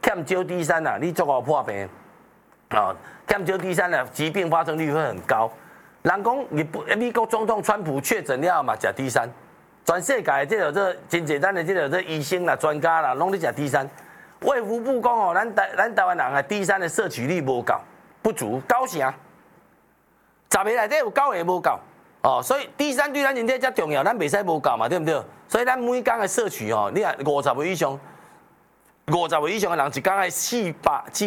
欠少 D 三啊，你足好破病啊！欠少 D 三啊，疾病发生率会很高。人讲美国总统川普确诊了嘛，食 D 三，全世界即个真侪咱的即个医生啦、专家啦，拢咧食 D 三。卫福部讲哦，咱台湾人啊 ，D 三的摄取率无够，不足9成，10个内底有9个无够哦，所以 D 三对咱人体遮重要，咱袂使无够嘛，对不对？所以咱每工的摄取哦，你啊50岁以上，50岁以上的人一工爱400至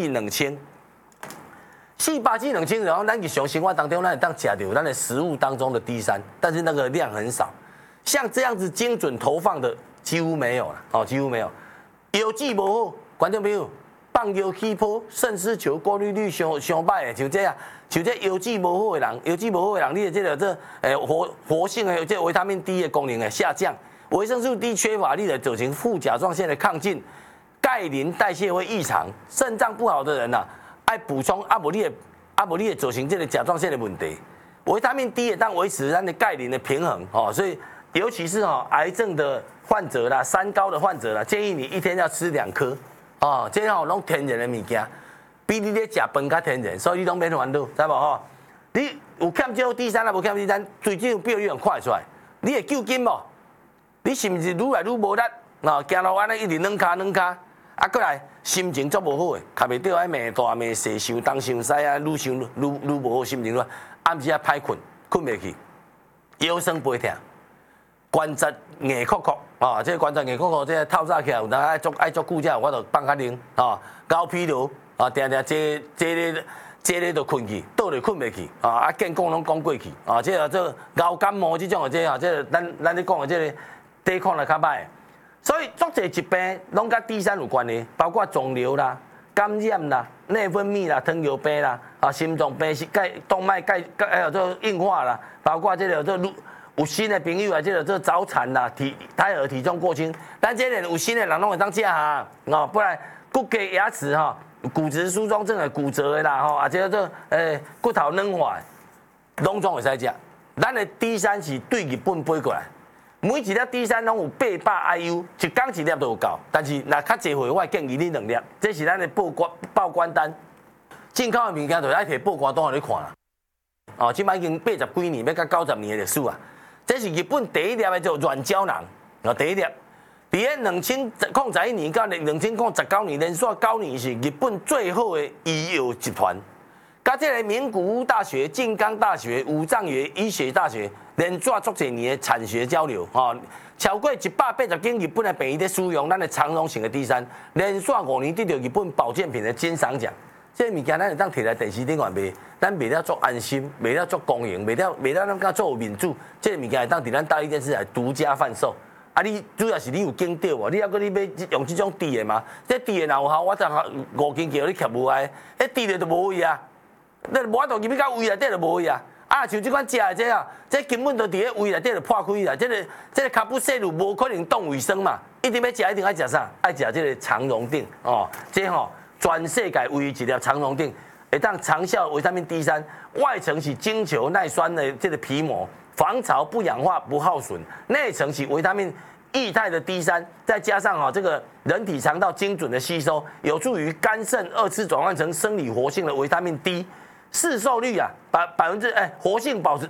2000，400至2000，然后咱日常生活当中，咱会当食到咱的食物当中的 D 三，但是那个量很少，像这样子精准投放的几乎没有了，哦，几乎没有。药剂无好，观众朋友，放药起泡，肾丝球过滤率上歹的，像这啊，像这药剂无好的人，你的活性的这维他命 D 的功能会下降，维生素 D 缺乏，你就造成副甲状腺的亢进，钙磷代谢会异常，肾脏不好的人呐，爱补充阿无你会造成这个甲状腺的问题。维他命 D 也当维持咱的钙磷的平衡哦，所以尤其是癌症的患者啦、三高的患者啦，建议你一天要吃2颗哦，这拢天然的物件，比你咧食饭较天然，所以你拢免烦恼，知无吼？你有欠少 D 三啊，无欠 D 三，最近表现快出来，你会救筋无？你是毋是愈来愈无力？哦，行路安尼一直软骹，啊，过来心情足无好诶，卡袂到爱骂大骂细，想东想西啊，愈想愈无好心情了，暗时啊歹困，困袂去，腰酸背痛。关节硬壳壳啊，这关节硬壳壳，这透早起来有当爱做久者，我就放较冷啊，高疲劳啊，定坐咧就困去，倒咧困袂去啊，健讲拢讲过去啊，这熬感冒这种的这咱咧讲的这个抵抗力较歹，所以足侪疾病拢甲 D 三有关系，包括肿瘤啦、感染啦、内分泌啦、糖尿病啦啊、心脏病是动脉还有这硬化啦，包括这个有新的朋友啊，这个早产啦、胎儿体重过轻，咱这个有新的人拢会当食哈，哦，不然骨骼牙齿哈、骨质疏松症的骨折的啦，吼，啊，这个骨头软化，拢总会使食。咱的 D 三是对日本飞过来，每一粒 D 三拢有800 IU， 一工一粒都有够，但是若较济岁，我建议你2粒，这是咱的报关单。进口的物件就爱摕报关单互你看啦。哦，即摆已经80几年，要到90年的历史啊。这是日本第一粒的叫软胶囊，啊，第一粒。伫个2001年到2019年，连续9年是日本最好的医药集团。甲这个名古屋大学、静冈大学、武藏医学大学连续足侪年的产学交流，哦，超过180间日本的病院在使用咱的长荣型的 D 三，连续5年得到日本保健品的金赏奖。这物件咱会当摕来电视顶外卖，咱卖了足安心，卖了足公营，卖了咱甲做民主，这物件会当伫咱大利电视台独家贩售。啊，你主要是你有经到无？你还阁你要用这种滴的吗？这滴的若有效，我才5斤叫你吸无爱，迄滴的就无味啊。那无法度入去到胃内底就无味啊。啊，像这款食的这啊，这根本就伫咧胃内底就破开啦。这个卡布西鲁无可能动卫生嘛，一定要食，一定爱食啥？爱食这个长荣定哦，这吼。全世界唯一一粒长荣定，会当长效维他命 D 三，外层是精球耐酸的这个皮膜，防潮不氧化不耗损，内层是维他命液态的 D 三，再加上这个人体肠道精准的吸收，有助于肝肾2次转换成生理活性的维他命 D， 市售率啊活性保持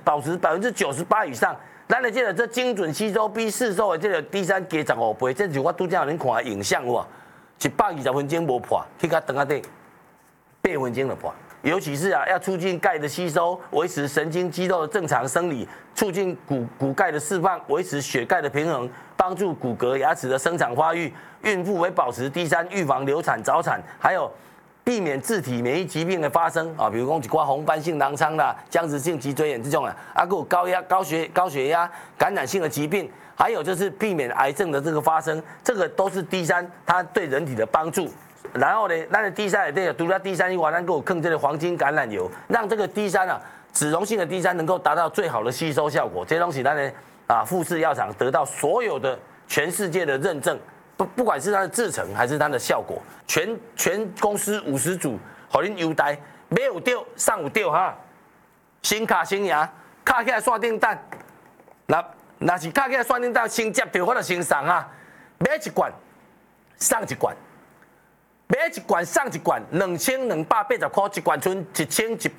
98%以上，咱的这精准吸收比市售的这个 D 三加15倍，这就我拄则恁看的影像有120分钟无破，去甲肠仔底8分钟就破。尤其是要促进钙的吸收，维持神经肌肉的正常生理，促进骨钙的释放，维持血钙的平衡，帮助骨骼牙齿的生长发育。孕妇会保持 D 三，预防流产、早产，还有避免自体免疫疾病的发生啊，比如讲一寡红斑性狼疮啦、僵直性脊椎炎这种啊，还有高血压、感染性的疾病。还有就是避免癌症的这个发生，这个都是 D 三它对人体的帮助。然后呢，咱的 D 三也对，除了 D 三以外，咱给我更这个黄金橄榄油，让这个 D 三啊，脂溶性的 D 三能够达到最好的吸收效果。这些东西咱的富士药厂得到所有的全世界的认证，不管是它的制成还是它的效果，全公司50组，互恁优待，买有对，送有对哈，新卡新牙，卡起来线顶等，若是卡起来线顶等先接到，我就先送哈，买一罐送一罐，买一罐送一罐，2280块，一罐剩1180